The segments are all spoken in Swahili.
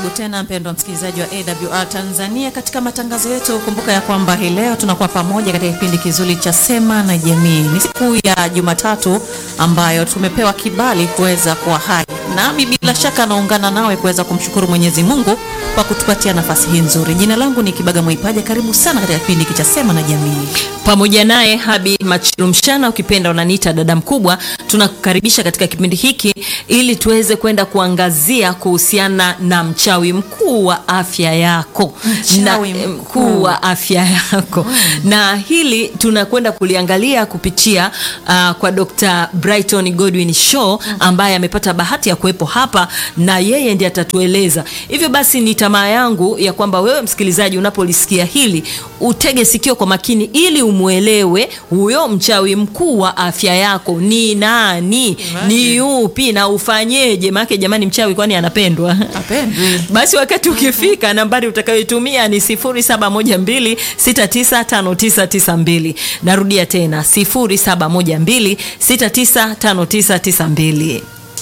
Karibu tena mpendwa msikilizaji wa AWR Tanzania katika matangazo yetu. Kumbuka ya kwamba hii leo tunakuwa pamoja katika kipindi kizuri cha Sema na Jamii. Ni siku ya Jumatatu ambayo tumepewa kibali kuweza kuwa hai. Nami bila shaka naungana nawe kuweza kumshukuru Mwenyezi Mungu kwa kutupatia nafasi hii nzuri. Jina langu ni Kibaga Mwaipaja. Karibu sana katika kipindi cha Sema na Jamii. Pamoja naye Habi Machilumshana, ukipenda unaniita dada mkubwa. Tunakukaribisha katika kipindi hiki ili tuweze kwenda kuangazia kuhusiana na mchawi mkuu wa afya yako. Mkuu wa afya yako. Na hili tunakwenda kuliangalia kupitia kwa Dr. Brighton Godwin Shaw ambaye amepata bahati ya kuwepo hapa na yeye ndiye atatueleza. Hivyo basi ni tamaa yangu ya kwamba wewe msikilizaji unapolisikia hili utege sikio kwa makini ili umuelewe huyo mchawi mkuu wa afya yako ni nani, ni yupi na ufanyeje. Maana jamani, mchawi kwani anapendwa? Apendwi. Basi wakati ukifika, nambari utakayoitumia ni 0712695992. Narudia tena 0712695992.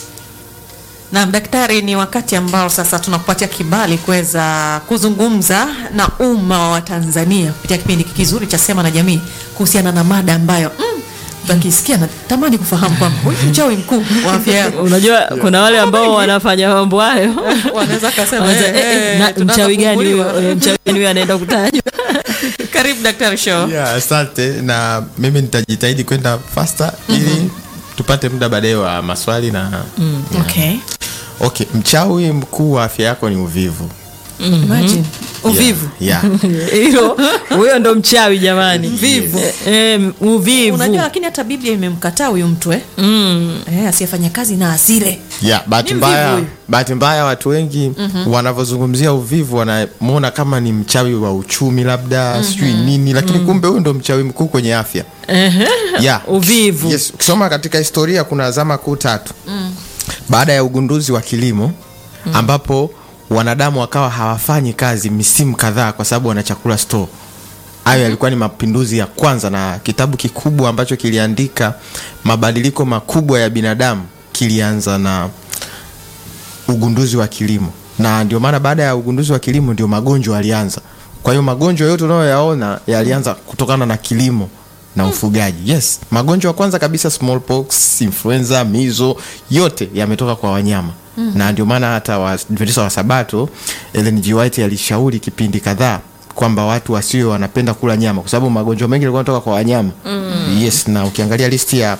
Na daktari, ni wakati ambao sasa tunakupatia kibali kuweza kuzungumza na umma wa Tanzania kupitia kipindi kizuri cha Sema na Jamii kuhusiana na mada ambayo ukisikia na tamani kufahamu kwamba huyu mchawi mkuu wa afya yako. Unajua kuna wale ambao wanafanya mambo hayo wanaweza kusema mchawi gani huyo anaenda kutajwa. Karibu Daktari Shaw. Asante, na mimi nitajitahidi kwenda faster ili tupate muda baadaye wa maswali na Okay, mchawi mkuu wa afya yako ni uvivu. Imagine uvivu. Hilo huyo ndo mchawi jamani. Uvivu. Uvivu. Unajua lakini hata Biblia imemkataa huyo mtu asiyefanya kazi na asile. Bahati mbaya watu wengi wanavyozungumzia uvivu wanamuona kama ni mchawi wa uchumi labda sijui nini, lakini kumbe huyo ndo mchawi mkuu kwenye afya. Uvivu. Yes, ukisoma katika historia kuna zama kuu tatu. Baada ya ugunduzi wa kilimo ambapo wanadamu wakawa hawafanyi kazi misimu kadhaa kwa sababu wana chakula store. Hayo yalikuwa ni mapinduzi ya kwanza, na kitabu kikubwa ambacho kiliandika mabadiliko makubwa ya binadamu kilianza na ugunduzi wa kilimo. Na ndio maana baada ya ugunduzi wa kilimo ndio magonjwa yalianza. Kwa hiyo magonjwa yote unayoyaona yalianza kutokana na kilimo na ufugaji. Yes, magonjwa kwanza kabisa smallpox, influenza, measles, yote yametoka kwa wanyama. Na ndio maana hata Waadventista wa Sabato Ellen G. White alishauri kipindi kadhaa kwamba watu wasiwe wanapenda kula nyama kwa sababu magonjwa mengi yalikuwa yanatoka kwa wanyama. Yes, na ukiangalia listi ya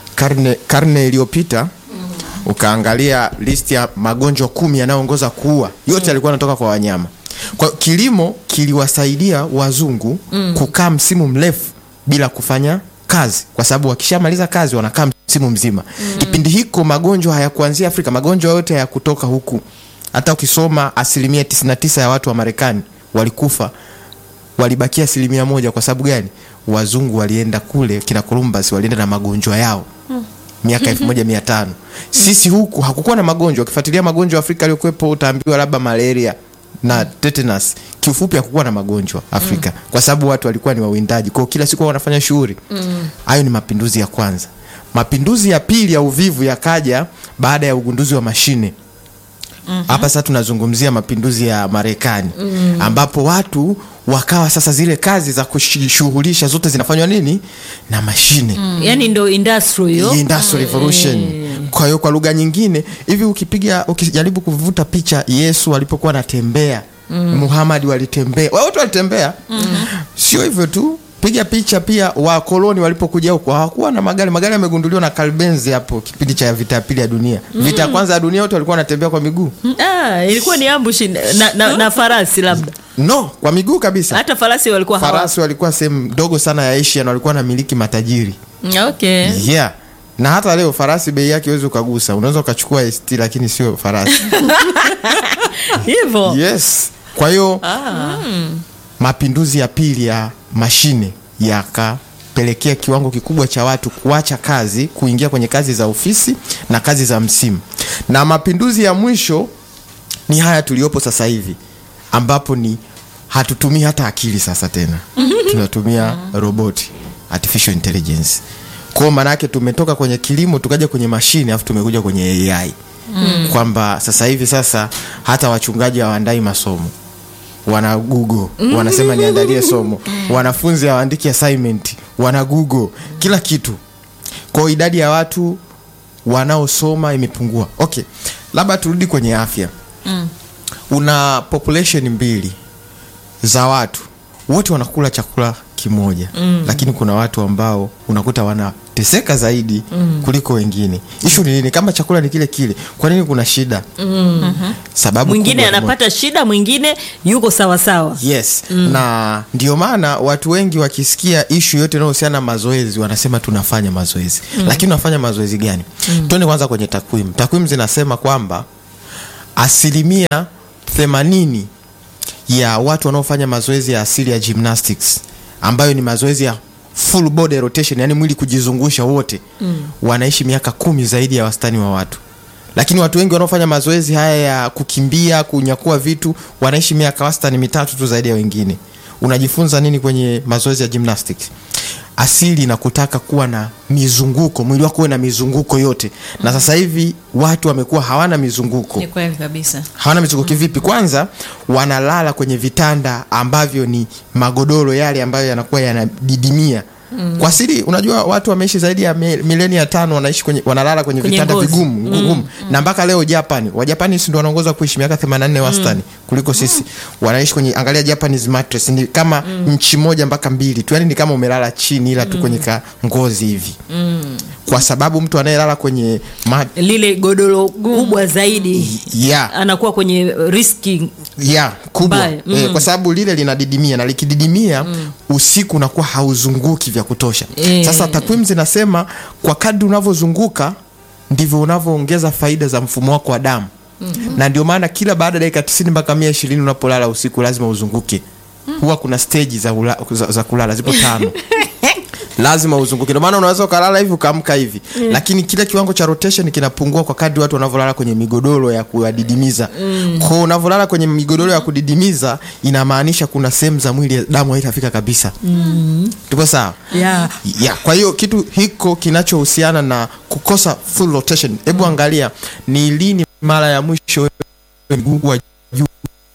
karne iliyopita ukaangalia listi ya magonjwa 10 yanayoongoza kuua, yote yalikuwa yanatoka kwa wanyama. Kwa kilimo kiliwasaidia wazungu kukaa msimu mrefu bila kufanya kazi, kwa sababu wakishamaliza kazi wanakaa msimu mzima. Kipindi hiko magonjwa hayakuanzia Afrika, magonjwa yote hayakutoka huku. Hata ukisoma 99% ya watu wa Marekani walikufa, walibakia 1% kwa sababu gani? Wazungu walienda kule, kina Columbus walienda na magonjwa yao miaka 1500. Sisi huku hakukuwa na magonjwa. Ukifuatilia magonjwa Afrika yaliyokuwepo utaambiwa labda malaria na tetanus. Kiufupi hakukuwa na magonjwa Afrika kwa sababu watu walikuwa ni wawindaji. Kwa kila siku wanafanya shughuli. Hayo ni mapinduzi ya kwanza. Mapinduzi ya pili ya uvivu yakaja baada ya ugunduzi wa mashine. Hapa sasa tunazungumzia mapinduzi ya Marekani ambapo watu wakawa sasa zile kazi za kushughulisha zote zinafanywa nini? Na mashine. Yaani ndo industrial revolution. Kwa hiyo kwa lugha nyingine hivi ukijaribu kuvuta picha Yesu alipokuwa anatembea, Muhammad walitembea, wote walitembea. Sio hivyo tu, piga picha pia wakoloni walipokuja huko hawakuwa na magari yamegunduliwa na Carl Benz hapo kipindi cha vita ya pili ya dunia. Vita ya kwanza ya dunia wote walikuwa wanatembea kwa miguu. Ilikuwa ni ambush na farasi labda. No, kwa miguu kabisa. Hata farasi walikuwa sehemu ndogo sana ya Asia na walikuwa na miliki matajiri. Okay. Yeah. Na hata leo farasi bei yake huwezi ukagusa. Unaweza ukachukua ST lakini sio farasi. Hivyo. Yes. Kwa hiyo mapinduzi ya pili ya mashine yakapelekea kiwango kikubwa cha watu kuacha kazi, kuingia kwenye kazi za ofisi na kazi za msimu. Na mapinduzi ya mwisho ni haya tuliopo sasa hivi ambapo ni hatutumii hata akili sasa tena. Tunatumia roboti, artificial intelligence. Kwa maana yake tumetoka kwenye kilimo tukaja kwenye mashine afu tumekuja kwenye AI. kwamba sasa hivi sasa hata wachungaji hawaandai masomo, wana Google, wanasema niandalie somo. Wanafunzi hawaandiki assignment, wana Google kila kitu. Kwa idadi ya watu wanaosoma imepungua. Okay, labda turudi kwenye afya. Una population mbili za watu, wote wanakula chakula kimoja, lakini kuna watu ambao unakuta wanateseka zaidi kuliko wengine. Issue ni nini? Kama chakula ni kile kile, kwa nini kuna shida? Sababu mwingine anapata shida, mwingine yuko sawa sawa. Yes. Na ndio maana watu wengi wakisikia issue yote inayohusiana na mazoezi wanasema tunafanya mazoezi. Lakini unafanya mazoezi gani? Tuende kwanza kwenye takwimu. Takwimu zinasema kwamba 80% ya watu wanaofanya mazoezi ya asili ya gymnastics, ambayo ni mazoezi ya full body rotation, yani mwili kujizungusha wote, wanaishi miaka 10 zaidi ya wastani wa watu. Lakini watu wengi wanaofanya mazoezi haya ya kukimbia, kunyakua vitu, wanaishi miaka wastani 3 tu zaidi ya wengine. Unajifunza nini kwenye mazoezi ya gymnastics? Asili inakutaka kuwa na mizunguko, mwili wako uwe na mizunguko yote. Na sasa hivi watu wamekuwa hawana mizunguko. Ni kweli kabisa. Hawana mizunguko kivipi? Kwanza wanalala kwenye vitanda ambavyo ni magodoro yale ambayo yanakuwa yanadidimia. Kwa asili unajua watu wameishi zaidi ya milenia 5 wanaishi wanalala kwenye vitanda vigumu. Na mpaka leo Wajapani ndio wanaongoza kuishi miaka 84 wastani kuliko sisi. Wanaishi kwenye, angalia Japanese mattress ni kama inchi 1 mpaka 2 tu, yani ni kama umelala chini ila tu kwenye ngozi hivi. Kwa sababu mtu anayelala kwenye lile godoro kubwa zaidi, anakuwa kwenye riski kubwa. Kwa sababu lile linadidimia, na likididimia usiku unakuwa hauzunguki vya kutosha. Sasa takwimu zinasema kwa kadri unavyozunguka ndivyo unavyoongeza faida za mfumo wako wa damu. Na ndio maana kila baada ya dakika 90 mpaka 120 unapolala usiku lazima uzunguke. Huwa kuna stage za kulala zipo 5. Lazima uzunguke. Ndio maana unaweza kulala hivi ukaamka hivi. Lakini kile kiwango cha rotation kinapungua kwa kadri watu wanavyolala kwenye migodoro ya kudidimiza. Kwa unavyolala kwenye migodoro ya kudidimiza inamaanisha kuna sehemu za mwili damu haitafika kabisa. Tupo sawa? Kwa hiyo kitu hiko kinachohusiana na kukosa full rotation. Hebu angalia ni lini mara ya mwisho mguu wa juu.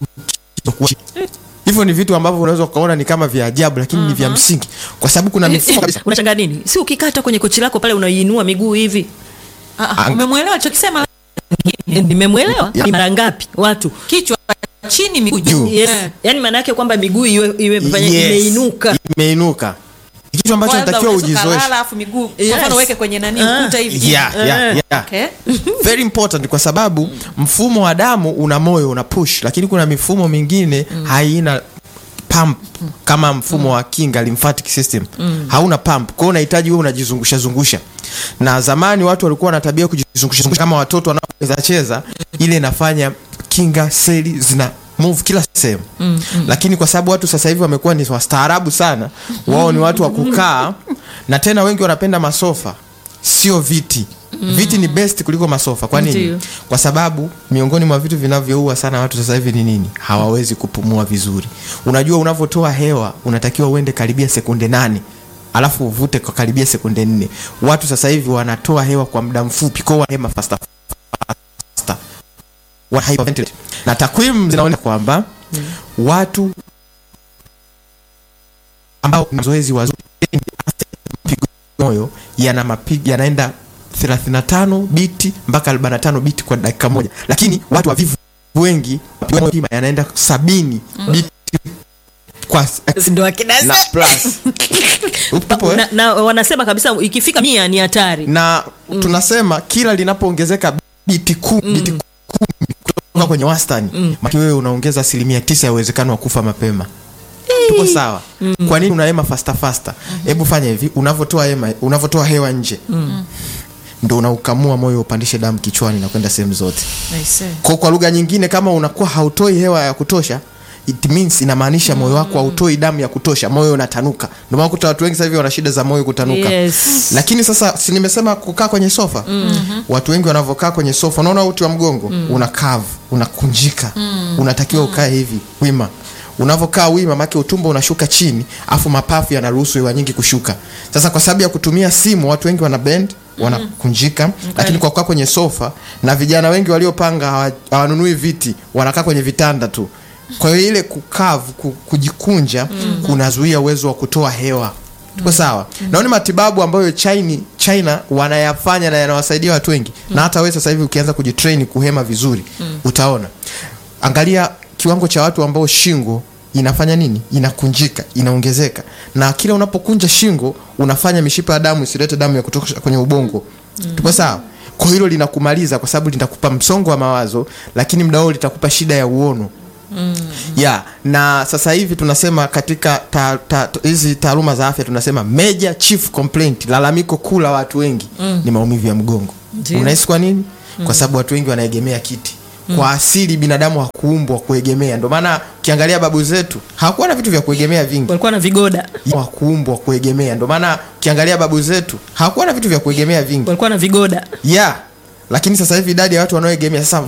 Hivyo ni vitu ambavyo unaweza ukaona ni kama vya ajabu, lakini ni vya msingi. Kwa sababu kuna mifumo kabisa. Unachanga nini? Si ukikata kwenye kochi lako pale unainua miguu hivi. Umemuelewa alichokisema? Nimemuelewa. Mara ngapi watu Kichwa chini, miguu juu. Yani maana yake kwamba miguu imeinuka. Kitu ambacho natakiwa ujizoeshe. Alafu miguu mfano weke kwenye nani ukuta hivi. Okay. Very important, kwa sababu mfumo wa damu una moyo, una push, lakini kuna mifumo mingine haina pump kama mfumo wa kinga, lymphatic system. Hauna pump. Kwa hiyo unahitaji wewe unajizungusha. Na zamani watu walikuwa na tabia kujizungusha kama watoto wanaocheza, ile inafanya kinga seli zina move kila sehemu. Lakini kwa sababu watu sasa hivi wamekuwa ni wastaarabu sana, wao ni watu wa kukaa, na tena wengi wanapenda masofa, sio viti. Viti ni best kuliko masofa. Kwa nini? Kwa sababu miongoni mwa vitu vinavyoua sana watu sasa hivi ni nini? Hawawezi kupumua vizuri. Unajua unavotoa hewa unatakiwa uende karibia sekunde 8, alafu uvute kwa karibia sekunde 4. Watu sasa hivi wanatoa hewa kwa muda mfupi, kwa hema faster. Na takwimu zinaonyesha kwamba watu ambao mazoezi wazuri moyo yanaenda 35 biti mpaka 45 biti kwa dakika moja, lakini watu wavivu wengi mapigo yanaenda 70 biti kwa ndio akidasa plus. Na wanasema kabisa ikifika 100 ni hatari. Na tunasema kila linapoongezeka biti 10 kutoka kwenye wastani, maki wewe unaongeza 9% ya uwezekano wa kufa mapema. Tuko sawa? Kwa nini unahema faster? Hebu fanya hivi, unavotoa hewa nje, ndio unaukamua moyo upandishe damu kichwani na kwenda sehemu zote. Kwa lugha nyingine, kama unakuwa hautoi hewa ya kutosha, it means inamaanisha moyo wako hautoi damu ya kutosha, moyo unatanuka. Ndio maana kuta watu wengi sasa hivi wana shida za moyo kutanuka. Lakini sasa si nimesema kukaa kwenye sofa. Watu wengi wanavokaa kwenye sofa, unaona uti wa mgongo una curve, unakunjika. Unatakiwa ukae hivi wima. Unavokaa wima make utumbo unashuka chini, afu mapafu yanaruhusu hewa nyingi kushuka. Sasa kwa sababu ya kutumia simu watu wengi wana bend, wanakunjika. Lakini kwa kukaa kwenye sofa, na vijana wengi waliopanga hawanunui viti, wanakaa kwenye vitanda tu. Kwa hiyo ile kukavu, kujikunja kunazuia uwezo wa kutoa hewa. Tuko sawa? Naona matibabu ambayo China wanayafanya na yanawasaidia watu wengi. Na hata wewe sasa hivi ukianza kujitrain kuhema vizuri, utaona. Angalia kiwango cha watu ambao shingo inafanya nini? Inakunjika, inaongezeka. Na kila unapokunja shingo, unafanya mishipa ya damu isilete damu ya kutoka kwenye ubongo. Tuko sawa? Kwa hilo linakumaliza, kwa sababu litakupa msongo wa mawazo, lakini muda huo litakupa shida ya uono. Na sasa hivi tunasema katika hizi taaluma za afya tunasema major chief complaint, lalamiko kuu la watu wengi ni maumivu ya mgongo. Unahisi kwa nini? Kwa sababu watu wengi wanaegemea kiti. Kwa asili binadamu hakuumbwa kuegemea. Ndio maana ukiangalia babu zetu hawakuwa na vitu vya kuegemea vingi. Walikuwa na vigoda. Hakuumbwa kuegemea. Ndio maana ukiangalia babu zetu hawakuwa na vitu vya kuegemea vingi. Walikuwa na vigoda. Lakini sasa hivi idadi ya watu wanaoegemea sasa